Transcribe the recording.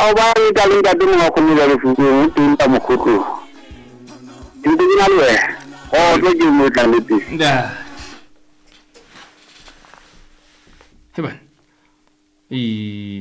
bari kali kadu mo ko ni dari fuku tinta mo kuku. Tinta ginalo eh. Oh, to gimu taniti. Da. Heban.